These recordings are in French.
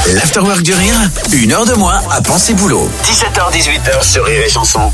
L'Afterwork du Rire, 1 heure de moins à penser boulot. 17h-18h sur Rire et Chanson.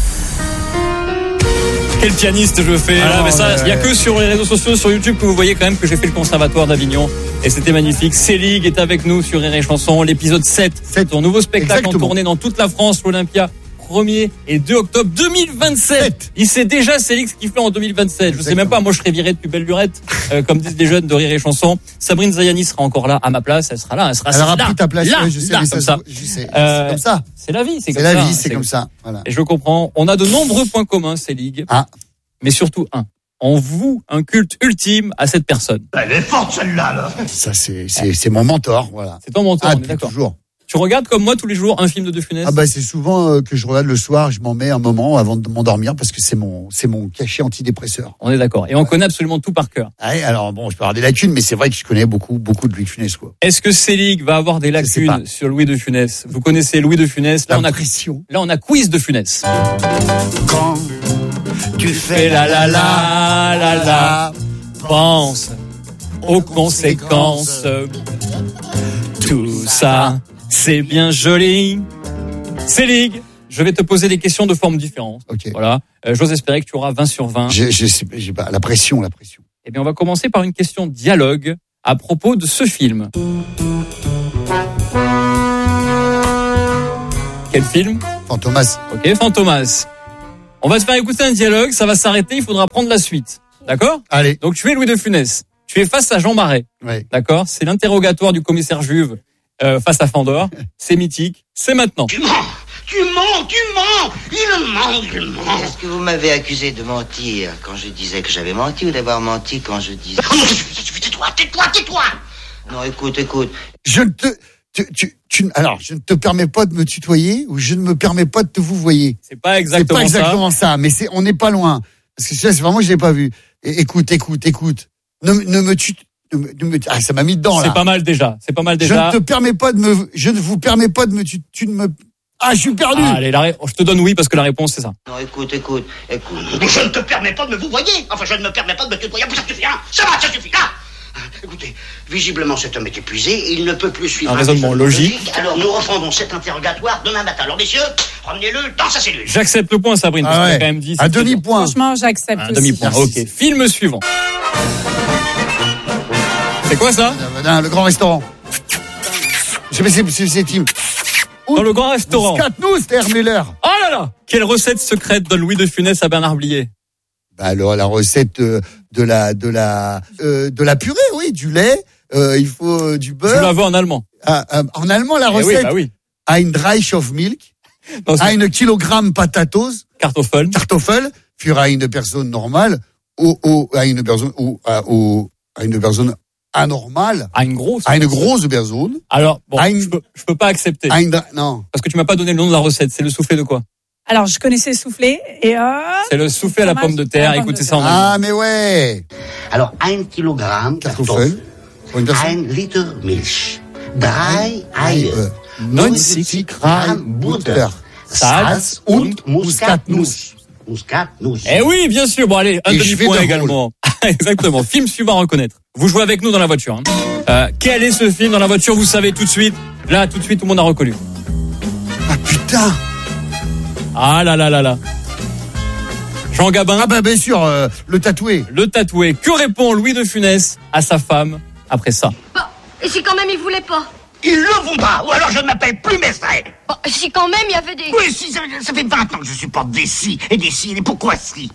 Quel pianiste je fais. Mais ça, il n'y a que sur les réseaux sociaux, sur YouTube, que vous voyez quand même que j'ai fait le Conservatoire d'Avignon. Et c'était magnifique. Selig est avec nous sur Rire et Chanson. L'épisode 7, ton nouveau spectacle en tournée dans toute la France, l'Olympia. 1er et 2 octobre 2027. Il sait déjà Selig ce qu'il fait en 2027. Je sais même pas, moi je serais viré de plus belle lurette, comme disent les jeunes de Rire et Chanson. Sabrine Zayani sera encore là à ma place, elle sera là, elle aura pris ta place, là, je sais, comme ça. C'est comme ça. C'est la vie, c'est comme ça. Voilà. Et je comprends. On a de nombreux points communs, Selig. Mais surtout un. On voue un culte ultime à cette personne. Elle est forte celle-là, là. Ça c'est mon mentor, voilà. C'est ton mentor, on est d'accord. Toujours. Tu regardes comme moi tous les jours un film de Funès? C'est souvent que je regarde le soir, je m'en mets un moment avant de m'endormir parce que c'est mon cachet antidépresseur. On est d'accord. Et on connaît absolument tout par cœur. Alors bon, je peux avoir des lacunes, mais c'est vrai que je connais beaucoup de Louis de Funès, quoi. Est-ce que Selig va avoir des lacunes sur Louis de Funès? Vous connaissez Louis de Funès? Là, on a quiz de Funès. Quand tu fais la, pense aux conséquences. Tout ça, c'est bien joli. Selig, je vais te poser des questions de forme différente. Okay. Voilà. J'ose espérer que tu auras 20 sur 20. J'ai pas la pression. Eh bien, on va commencer par une question dialogue à propos de ce film. Quel film? Fantomas. Ok, Fantomas. On va se faire écouter un dialogue, ça va s'arrêter, il faudra prendre la suite. D'accord? Allez. Donc tu es Louis de Funès. Tu es face à Jean Marais. Oui. D'accord? C'est l'interrogatoire du commissaire Juve face à Fandor. C'est mythique. C'est maintenant. Tu mens. Il ment. Est-ce que vous m'avez accusé de mentir quand je disais que j'avais menti ou d'avoir menti quand je disais... Tais-toi. Non, écoute. Je ne te permets pas de me tutoyer ou je ne me permets pas de te vouvoyer. C'est pas exactement ça, mais on n'est pas loin. Parce que ça, c'est vraiment, je l'ai pas vu. Écoute. Ne me ça m'a mis dedans, là. C'est pas mal déjà. Je ne vous permets pas de me tu ne me... je suis perdu. Allez, je te donne oui parce que la réponse c'est ça. Non, écoute. Je ne te permets pas de me vouvoyer. Enfin, je ne me permets pas de me tutoyer. Ça suffit, hein. Ça suffit, là. Écoutez, visiblement cet homme est épuisé, il ne peut plus suivre un raisonnement logique. Alors nous reprendrons cet interrogatoire demain matin. Alors messieurs, ramenez-le dans sa cellule. J'accepte le point, Sabrine, parce qu'on a quand même dit... Un demi-point. Franchement, j'accepte aussi. Un demi-point, ok. Film suivant. C'est quoi ça? Le Grand Restaurant. Je sais pas si c'est Tim. Dans le Grand Restaurant. Muscatnous, Herr Müller. Oh là là! Quelle recette secrète donne Louis de Funès à Bernard Blier? La recette de la purée, oui, du lait, il faut du beurre. Je la veux en allemand. En allemand, la recette. Oui. Ein Reich of Milk, ein Kilogramm Potatoes, Kartoffel, für eine Person normale, eine Person anormale. Une grosse personne. Alors, bon, je peux pas accepter. Non. Parce que tu m'as pas donné le nom de la recette. C'est le soufflé de quoi? Alors, je connaissais le soufflé et c'est le soufflé à la pomme de terre. Écoutez ça en allemand. Mais ouais. Alors, 1 Kilogramm Kartoffel, 1 Liter Milch, 3 Eier, 90 Gramm Butter, Salz und Muskatnuss. Eh oui, bien sûr. Bon, allez, un demi-point également. Exactement. Film suivant à reconnaître. Vous jouez avec nous dans la voiture. Quel est ce film dans la voiture? Vous savez tout de suite. Là, tout de suite, tout le monde a reconnu. Ah putain. Ah là. Jean Gabin. Bien sûr, le tatoué. Le tatoué. Que répond Louis de Funès à sa femme après ça? Et si quand même il voulait pas? Il le voudra, ou alors je ne m'appelle plus Mestret. Si quand même il y avait des... Oui, si, ça fait 20 ans que je supporte des si, et pourquoi si?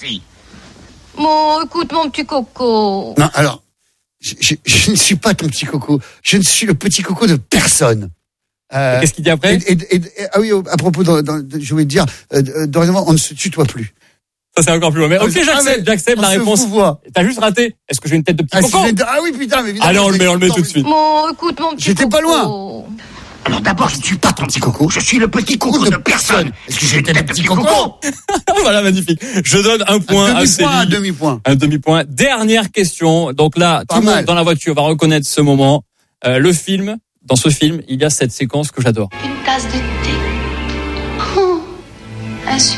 Bon, écoute mon petit coco. Non, alors, je ne suis pas ton petit coco. Je ne suis le petit coco de personne. Qu'est-ce qu'il dit après? Ah oui, à propos, je voulais te dire, dorénavant, on ne se tutoie plus. Ça, c'est encore plus loin. Mais ok, j'accepte la réponse. T'as juste raté. Est-ce que j'ai une tête de petit coco? Oui, putain, mais évidemment. Allez, on le met tout de suite. Bon, écoute mon petit J'étais coco. pas loin. Alors d'abord, je ne suis pas ton petit coco, je suis le petit coco de personne. Est-ce que j'ai une tête de petit coco? Voilà, magnifique. Je donne un point à Céline. Un demi-point. Dernière question. Donc là, tout le monde dans la voiture va reconnaître ce moment. Dans ce film, il y a cette séquence que j'adore. Une tasse de thé. Un sucre.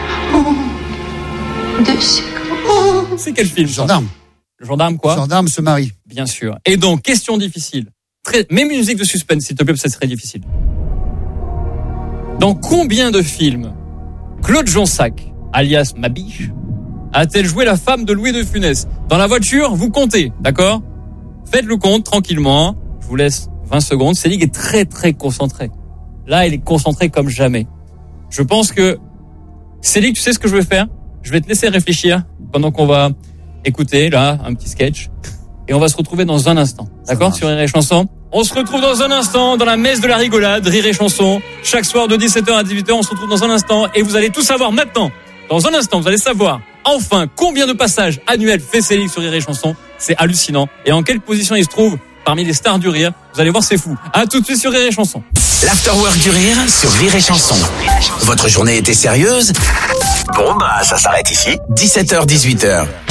2 sucres. C'est quel film? Gendarme. Le gendarme quoi? Gendarme se marie. Bien sûr. Et donc, question difficile. Mets musique de suspense, s'il te plaît, parce que ça serait difficile. Dans combien de films Claude Jonsac, alias Mabiche, a-t-elle joué la femme de Louis de Funès? Dans la voiture, vous comptez, d'accord? Faites le compte tranquillement. Je vous laisse 20 secondes. Céline est très très concentrée. Là, elle est concentrée comme jamais. Je pense que Céline, tu sais ce que je vais faire? Je vais te laisser réfléchir pendant qu'on va écouter là un petit sketch et on va se retrouver dans un instant. D'accord? Sur Rire et Chanson. On se retrouve dans un instant dans la messe de la rigolade, Rire et Chanson. Chaque soir de 17h à 18h, on se retrouve dans un instant et vous allez tout savoir maintenant. Dans un instant, vous allez savoir enfin combien de passages annuels fait Céline sur Rire et Chanson. C'est hallucinant. Et en quelle position il se trouve parmi les stars du rire? Vous allez voir, c'est fou. À tout de suite sur Rire et Chanson. L'Afterwork du rire sur Rire et Chanson. Votre journée était sérieuse? Bon, ça s'arrête ici. 17h, 18h.